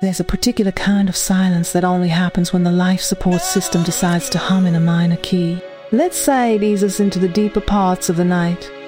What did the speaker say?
There's a particular kind of silence that only happens when the life support system decides to hum in a minor key. Let's say it eases into the deeper parts of the night.